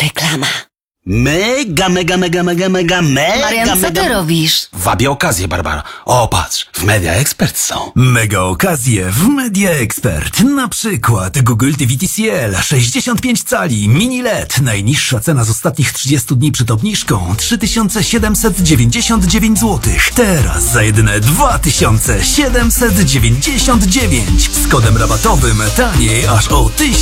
reklama. Mega. Marian, co ty robisz? Wabię okazję, Barbara. O, patrz, w Media Expert są. Mega okazje w Media Expert. Na przykład Google TV TCL 65 cali mini LED. Najniższa cena z ostatnich 30 dni przed obniżką 3799 zł. Teraz za jedyne 2799 z kodem rabatowym taniej aż o 1000